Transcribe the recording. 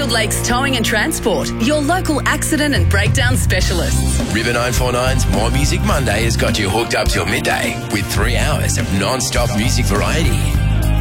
Westfield Lakes Towing and Transport, your local accident and breakdown specialists. River 949's More Music Monday has got you hooked up till midday with 3 hours of non-stop music variety.